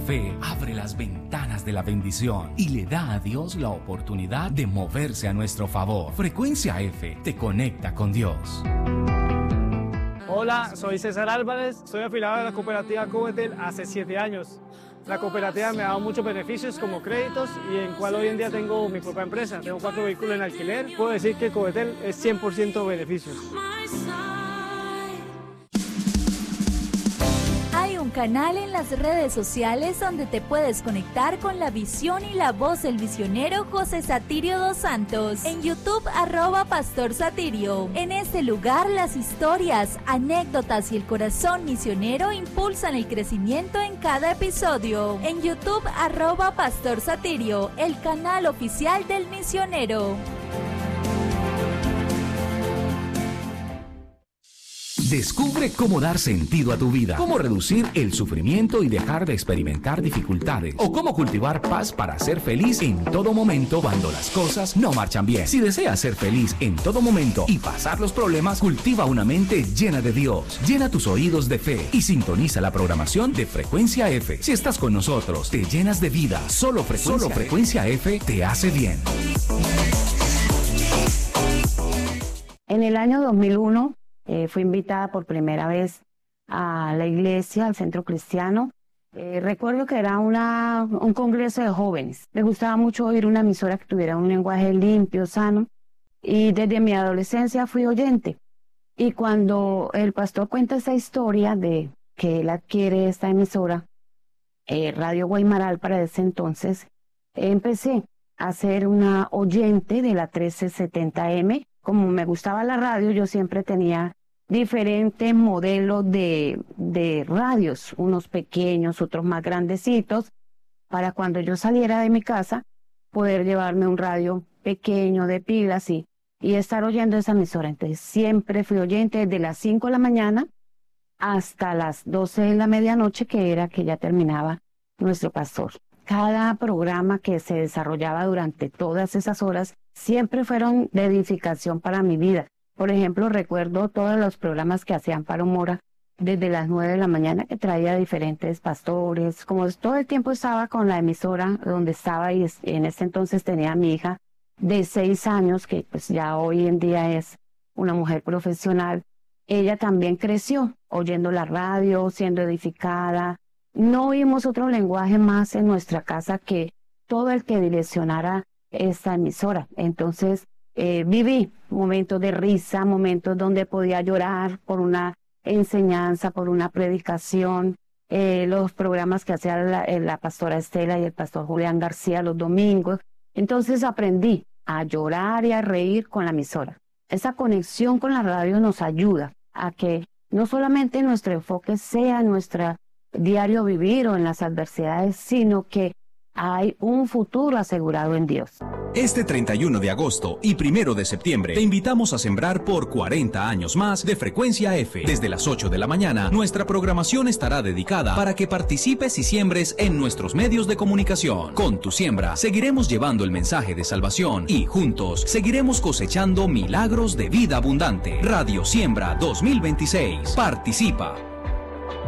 fe abre las ventanas de la bendición y le da a Dios la oportunidad de moverse a nuestro favor. Frecuencia F te conecta con Dios. Hola, soy César Álvarez, soy afiliado a la cooperativa Covetel hace 7 años. La cooperativa me ha dado muchos beneficios como créditos y en cual hoy en día tengo mi propia empresa. Tengo 4 vehículos en alquiler. Puedo decir que Covetel es 100% beneficios. Hay un canal en las redes sociales donde te puedes conectar con la visión y la voz del misionero José Satirio dos Santos. En YouTube, @Pastor Satirio. En este lugar, las historias, anécdotas y el corazón misionero impulsan el crecimiento en cada episodio. En YouTube, @Pastor Satirio, el canal oficial del misionero. Descubre cómo dar sentido a tu vida, cómo reducir el sufrimiento y dejar de experimentar dificultades, o cómo cultivar paz para ser feliz en todo momento cuando las cosas no marchan bien. Si deseas ser feliz en todo momento y pasar los problemas, cultiva una mente llena de Dios. Llena tus oídos de fe y sintoniza la programación de Frecuencia F. Si estás con nosotros, te llenas de vida. Solo Frecuencia F te hace bien. En el año 2001, fui invitada por primera vez a la iglesia, al centro cristiano. Recuerdo que era un congreso de jóvenes. Me gustaba mucho oír una emisora que tuviera un lenguaje limpio, sano. Y desde mi adolescencia fui oyente. Y cuando el pastor cuenta esa historia de que él adquiere esta emisora, Radio Guaymaral para ese entonces, empecé a ser una oyente de la 1370M. Como me gustaba la radio, yo siempre tenía diferentes modelos de radios, unos pequeños, otros más grandecitos, para cuando yo saliera de mi casa, poder llevarme un radio pequeño de pilas y estar oyendo esa emisora. Entonces siempre fui oyente desde las 5 de la mañana hasta las 12 de la medianoche, que era que ya terminaba nuestro pastor. Cada programa que se desarrollaba durante todas esas horas siempre fueron de edificación para mi vida. Por ejemplo, recuerdo todos los programas que hacía Amparo Mora desde las 9 de la mañana, que traía diferentes pastores. Como todo el tiempo estaba con la emisora donde estaba, y en ese entonces tenía a mi hija de 6 años, que pues ya hoy en día es una mujer profesional. Ella también creció oyendo la radio, siendo edificada. No oímos otro lenguaje más en nuestra casa que todo el que direccionara esta emisora. Entonces viví momentos de risa, momentos donde podía llorar por una enseñanza, por una predicación, los programas que hacía la pastora Estela y el pastor Julián García los domingos. Entonces aprendí a llorar y a reír con la emisora. Esa conexión con la radio nos ayuda a que no solamente nuestro enfoque sea nuestro diario vivir o en las adversidades, sino que hay un futuro asegurado en Dios. Este 31 de agosto y 1 de septiembre te invitamos a sembrar por 40 años más de Frecuencia F. Desde las 8 de la mañana, nuestra programación estará dedicada para que participes y siembres en nuestros medios de comunicación. Con tu siembra, seguiremos llevando el mensaje de salvación y juntos seguiremos cosechando milagros de vida abundante. Radio Siembra 2026. Participa.